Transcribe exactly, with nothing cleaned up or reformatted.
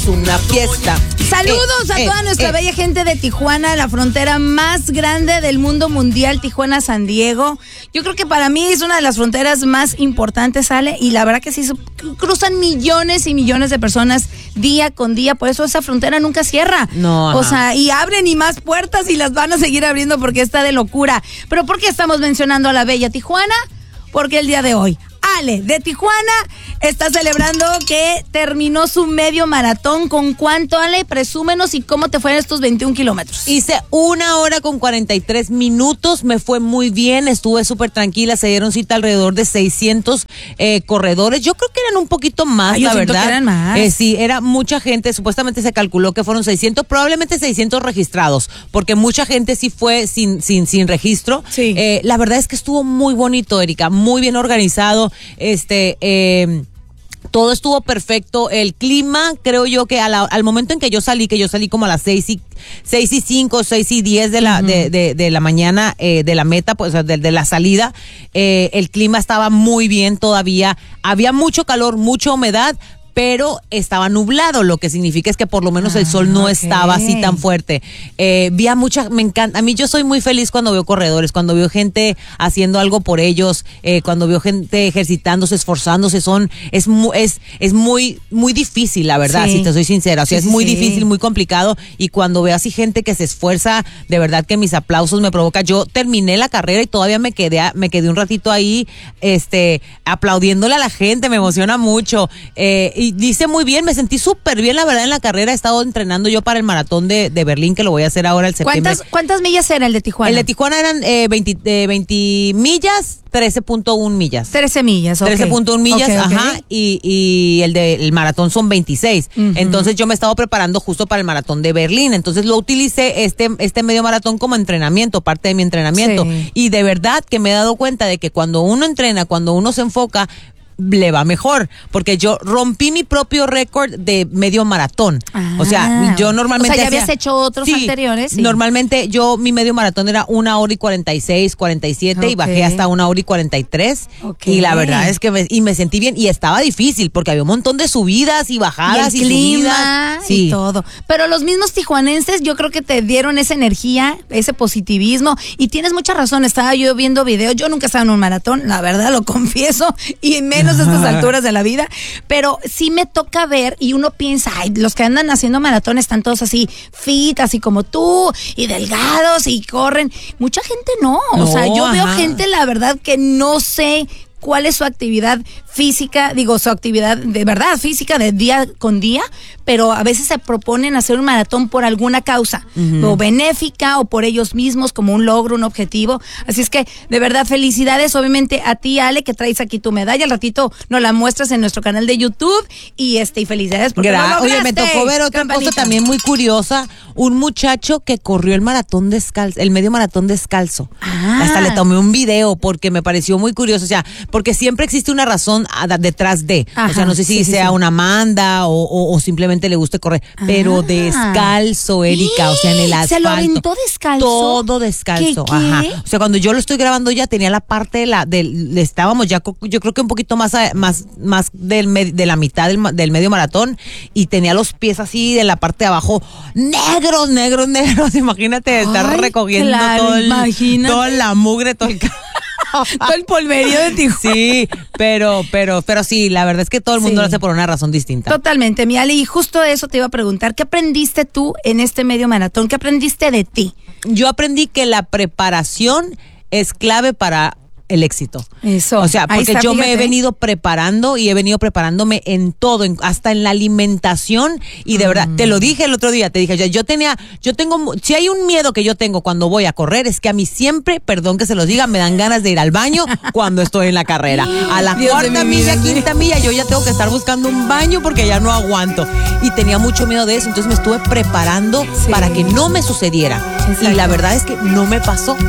Una fiesta. Saludos eh, a toda eh, nuestra eh. bella gente de Tijuana, la frontera más grande del mundo mundial, Tijuana-San Diego. Yo creo que para mí es una de las fronteras más importantes, Ale, y la verdad que sí, cruzan millones y millones de personas día con día, por eso esa frontera nunca cierra. No, O no. sea, y abren y más puertas y las van a seguir abriendo porque está de locura. Pero ¿por qué estamos mencionando a la bella Tijuana? Porque el día de hoy, Ale, de Tijuana, está celebrando que terminó su medio maratón. ¿Con cuánto, Ale? Presúmenos y cómo te fueron estos veintiún kilómetros. Hice una hora con cuarenta y tres minutos, me fue muy bien, estuve súper tranquila, se dieron cita alrededor de seiscientos eh, corredores. Yo creo que eran un poquito más, Ay, yo la siento verdad. que eran más. Eh, sí, era mucha gente, supuestamente se calculó que fueron seiscientos, probablemente seiscientos registrados, porque mucha gente sí fue sin sin sin registro. Sí. Eh, la verdad es que estuvo muy bonito, Erika, muy bien organizado, este... Eh, todo estuvo perfecto, el clima, creo yo que a la, al momento en que yo salí, que yo salí como a las seis y seis y cinco, seis y diez de la uh-huh. de, de, de la mañana eh, de la meta, pues de, de la salida, eh, el clima estaba muy bien todavía, había mucho calor, mucha humedad, pero estaba nublado, lo que significa es que por lo menos ah, el sol no okay. estaba así tan fuerte. Eh, vi a mucha, me encanta, a mí yo soy muy feliz cuando veo corredores, cuando veo gente haciendo algo por ellos, eh, cuando veo gente ejercitándose, esforzándose, son, es, mu, es, es muy, muy difícil, la verdad, sí. si te soy sincera, o sea, sí, es muy sí. difícil, muy complicado, y cuando veo así gente que se esfuerza, de verdad que mis aplausos me provocan. Yo terminé la carrera y todavía me quedé, me quedé un ratito ahí, este, aplaudiéndole a la gente, me emociona mucho, eh, y dice muy bien, me sentí súper bien, la verdad, en la carrera. He estado entrenando yo para el maratón de, de Berlín, que lo voy a hacer ahora el septiembre. ¿Cuántas, ¿Cuántas millas era el de Tijuana? El de Tijuana eran eh, veinte, eh, veinte millas, trece punto uno millas. trece millas, ok. trece punto uno millas, okay, okay. ajá, y, y el del de, maratón son veintiséis. Uh-huh. Entonces yo me estaba preparando justo para el maratón de Berlín. Entonces lo utilicé este, este medio maratón como entrenamiento, parte de mi entrenamiento. Sí. Y de verdad que me he dado cuenta de que cuando uno entrena, cuando uno se enfoca, le va mejor, porque yo rompí mi propio récord de medio maratón. Ah, o sea, yo normalmente... O sea, ya hacía, habías hecho otros sí, anteriores. Sí. Normalmente yo, mi medio maratón era una hora y cuarenta y seis, cuarenta y siete, okay. y bajé hasta una hora y cuarenta y tres. Okay. Y la verdad es que me, y me sentí bien, y estaba difícil, porque había un montón de subidas y bajadas y, el y clima subidas. Sí. Y todo. Pero los mismos tijuanenses, yo creo que te dieron esa energía, ese positivismo, y tienes mucha razón. Estaba yo viendo videos, yo nunca estaba en un maratón, la verdad, lo confieso, y menos a estas alturas de la vida, pero sí me toca ver y uno piensa, ay, los que andan haciendo maratón están todos así fit, así como tú, y delgados y corren. Mucha gente no, no o sea, yo ajá. veo gente, la verdad, que no sé cuál es su actividad física, digo, su actividad de verdad física de día con día, pero a veces se proponen hacer un maratón por alguna causa, uh-huh. o benéfica, o por ellos mismos, como un logro, un objetivo. Así es que, de verdad, felicidades, obviamente, a ti, Ale, que traes aquí tu medalla. Al ratito nos la muestras en nuestro canal de YouTube, y este, y felicidades porque Gra- lo lograste. Oye, me tocó ver otra Campanita. cosa también muy curiosa, un muchacho que corrió el maratón descalzo, el medio maratón descalzo. Ah. Hasta le tomé un video porque me pareció muy curioso, o sea, porque siempre existe una razón detrás de, Ajá, o sea, no sé si sí, sea sí, una Amanda o, o, o simplemente le guste correr, ah. pero descalzo, Erika, o sea, en el asfalto. ¿Se lo aventó descalzo? Todo descalzo, ¿Qué, qué? Ajá. O sea, cuando yo lo estoy grabando ya tenía la parte de la, del, estábamos ya, yo creo que un poquito más, más, más del, de la mitad del, del medio maratón, y tenía los pies así de la parte de abajo, negros, negros, negros, imagínate estar Ay, recogiendo claro, todo el, imagínate. toda la mugre, todo el todo el polverío de Tijuana. Sí, pero, pero, pero sí, la verdad es que todo el mundo sí. lo hace por una razón distinta. Totalmente, mi Ale, y justo eso te iba a preguntar, ¿qué aprendiste tú en este medio maratón? ¿Qué aprendiste de ti? Yo aprendí que la preparación es clave para el éxito. Eso. O sea, porque está, yo fíjate. me he venido preparando y he venido preparándome en todo, en, hasta en la alimentación, y de mm. verdad, te lo dije el otro día, te dije, yo tenía, yo tengo, si hay un miedo que yo tengo cuando voy a correr, es que a mí siempre, perdón que se los diga, me dan ganas de ir al baño cuando estoy en la carrera. A la Dios cuarta milla, vida. quinta milla, yo ya tengo que estar buscando un baño porque ya no aguanto. Y tenía mucho miedo de eso, entonces me estuve preparando sí. para que no me sucediera. Exacto. Y la verdad es que no me pasó.